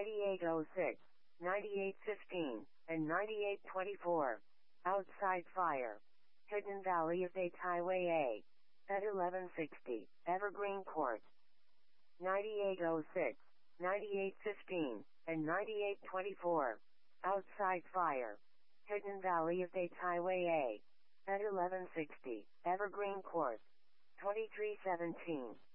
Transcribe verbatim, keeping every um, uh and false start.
ninety-eight oh six, ninety-eight fifteen, and ninety-eight twenty-four. Outside Fire. Hidden Valley of Eight Highway A. At eleven sixty, Evergreen Court. ninety-eight oh six, ninety-eight fifteen, and ninety-eight twenty-four. Outside Fire. Hidden Valley of Eight Highway A. At eleven sixty, Evergreen Court. twenty-three seventeen.